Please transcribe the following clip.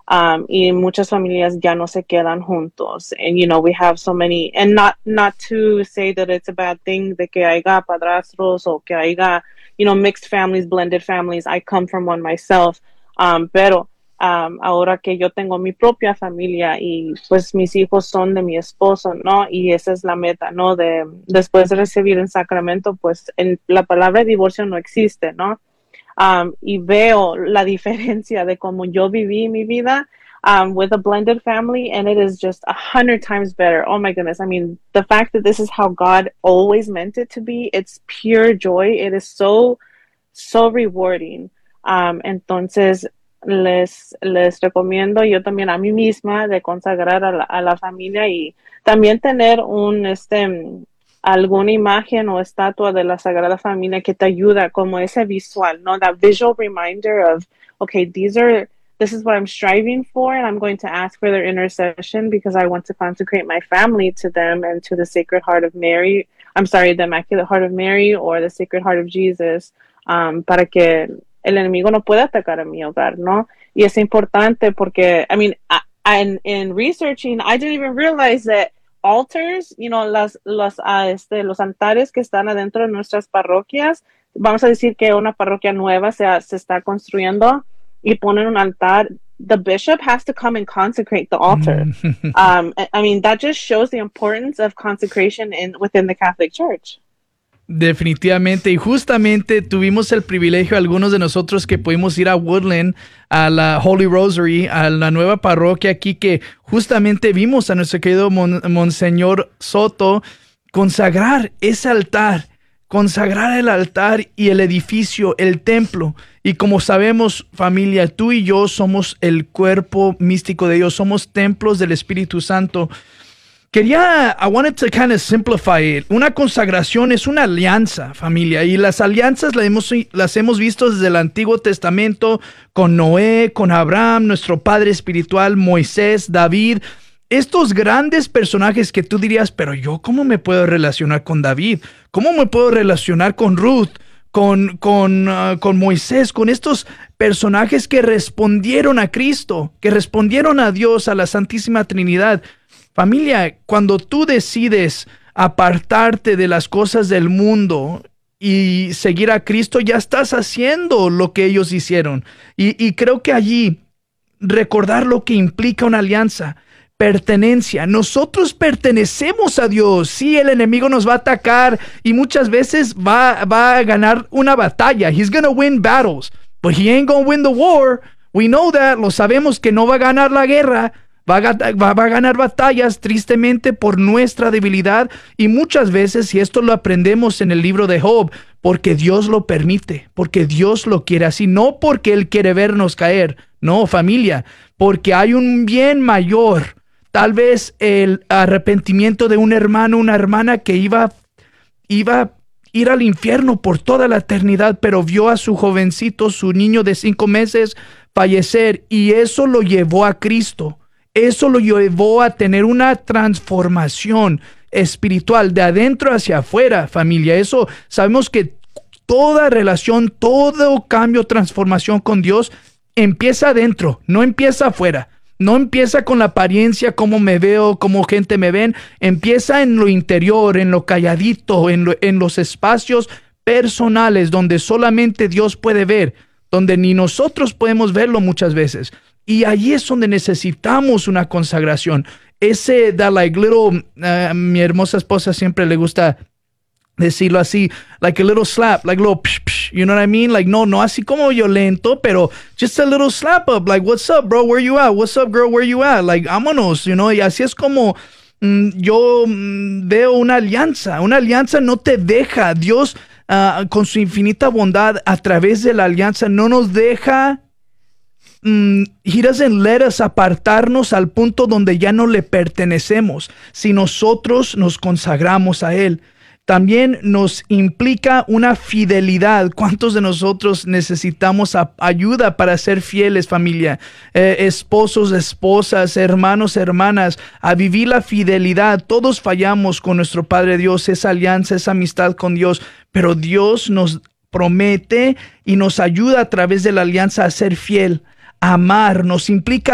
Y muchas familias ya no se quedan juntos. And, we have so many, and not to say that it's a bad thing de que haya padrastros o que haya, mixed families, blended families. I come from one myself. Pero ahora que yo tengo mi propia familia y pues mis hijos son de mi esposo, ¿no? Y esa es la meta, ¿no? Después de recibir el sacramento, pues la palabra divorcio no existe, ¿no? Y veo la diferencia de cómo yo viví mi vida with a blended family, and it is just 100 times better. Oh my goodness. I mean, the fact that this is how God always meant it to be, it's pure joy. It is so, so rewarding. Entonces, les recomiendo yo también a mí misma de consagrar a la familia y también tener alguna imagen o estatua de la Sagrada Familia que te ayuda como ese visual, ¿no? That visual reminder of, okay, this is what I'm striving for, and I'm going to ask for their intercession because I want to consecrate my family to them and to the Sacred Heart of Mary. I'm sorry, the Immaculate Heart of Mary or the Sacred Heart of Jesus, para que el enemigo no pueda atacar a mi hogar, ¿no? Y es importante porque, I mean, in researching, I didn't even realize that altars, los altares que están adentro de nuestras parroquias, vamos a decir que una parroquia nueva se está construyendo y ponen un altar, the bishop has to come and consecrate the altar. I mean, that just shows the importance of consecration within the Catholic Church. Definitivamente, y justamente tuvimos el privilegio, algunos de nosotros que pudimos ir a Woodland, a la Holy Rosary, a la nueva parroquia aquí, que justamente vimos a nuestro querido Monseñor Soto consagrar ese altar, consagrar el altar y el edificio, el templo. Y como sabemos, familia, tú y yo somos el cuerpo místico de Dios, somos templos del Espíritu Santo. I wanted to kind of simplify it. Una consagración es una alianza, familia, y las alianzas las hemos visto desde el Antiguo Testamento con Noé, con Abraham, nuestro padre espiritual, Moisés, David. Estos grandes personajes que tú dirías, pero yo, ¿cómo me puedo relacionar con David? ¿Cómo me puedo relacionar con Ruth? Con Moisés, con estos personajes que respondieron a Cristo, que respondieron a Dios, a la Santísima Trinidad. Familia, cuando tú decides apartarte de las cosas del mundo y seguir a Cristo, ya estás haciendo lo que ellos hicieron. Y creo que allí recordar lo que implica una alianza, pertenencia. Nosotros pertenecemos a Dios. Sí, el enemigo nos va a atacar y muchas veces va a ganar una batalla. He's gonna win battles, but he ain't gonna win the war. We know that. Lo sabemos que no va a ganar la guerra. Va a ganar batallas tristemente por nuestra debilidad y muchas veces, y esto lo aprendemos en el libro de Job, porque Dios lo permite, porque Dios lo quiere así, no porque Él quiere vernos caer, no, familia, porque hay un bien mayor, tal vez el arrepentimiento de un hermano, una hermana que iba a ir al infierno por toda la eternidad, pero vio a su jovencito, su niño de 5 meses fallecer y eso lo llevó a Cristo. Eso lo llevó a tener una transformación espiritual de adentro hacia afuera, familia. Eso sabemos que toda relación, todo cambio, transformación con Dios empieza adentro, no empieza afuera. No empieza con la apariencia, cómo me veo, cómo gente me ven. Empieza en lo interior, en lo calladito, en los espacios personales donde solamente Dios puede ver, donde ni nosotros podemos verlo muchas veces. Y allí es donde necesitamos una consagración. Mi hermosa esposa siempre le gusta decirlo así, like a little slap, like a little psh, psh, you know what I mean? Like, no así como violento, pero just a little slap up, like, what's up, bro, where you at? What's up, girl, where you at? Like, vámonos, y así es como yo veo una alianza no te deja, Dios con su infinita bondad a través de la alianza no nos deja. He doesn't let us apartarnos al punto donde ya no le pertenecemos. Si nosotros nos consagramos a Él, también nos implica una fidelidad. ¿Cuántos de nosotros necesitamos ayuda para ser fieles, familia? Esposos, esposas, hermanos, hermanas, a vivir la fidelidad. Todos fallamos con nuestro Padre Dios, esa alianza, esa amistad con Dios, pero Dios nos promete y nos ayuda a través de la alianza a ser fiel. Amar nos implica